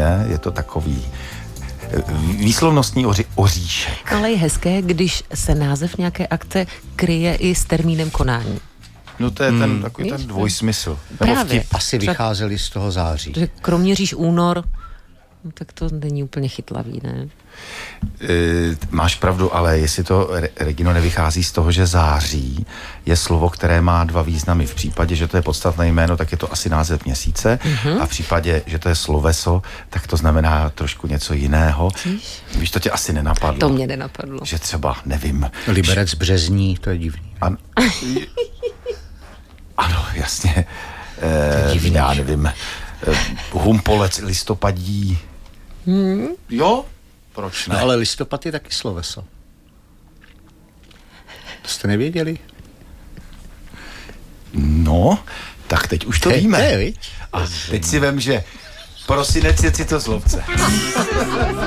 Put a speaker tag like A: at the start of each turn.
A: přesně, je to takový výslovnostní oříšek.
B: Ale je hezké, když se název nějaké akce kryje i s termínem konání.
A: No to je ten takový ten dvojsmysl.
B: Právě.
C: Asi vycházeli z toho září.
B: Že Kroměříž únor, no, tak to není úplně chytlavý, ne?
A: Máš pravdu, ale jestli to, Regino, nevychází z toho, že září je slovo, které má dva významy. V případě, že to je podstatné jméno, tak je to asi název měsíce, a v případě, že to je sloveso, tak to znamená trošku něco jiného. Víš, to tě asi nenapadlo.
B: To mě nenapadlo.
A: Že třeba, nevím.
C: Liberec březní, to je divný.
A: Ano, jasně. Já nevím. Humpolec listopadí. Jo? Proč ne?
C: No ale listopad je taky sloveso. To jste nevěděli?
A: No, tak teď už to víme.
C: Viď?
A: A teď si vem, že prosinec je citoslovce.